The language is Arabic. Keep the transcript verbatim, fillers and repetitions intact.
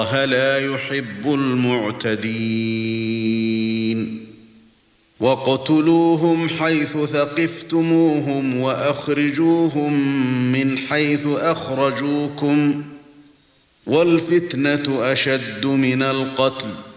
الله لا يحب المعتدين وَاقْتُلُوهُمْ حَيْثُ ثَقِفْتُمُوهُمْ وَأَخْرِجُوهُمْ مِنْ حَيْثُ أَخْرَجُوكُمْ وَالْفِتْنَةُ أَشَدُّ مِنَ الْقَتْلِ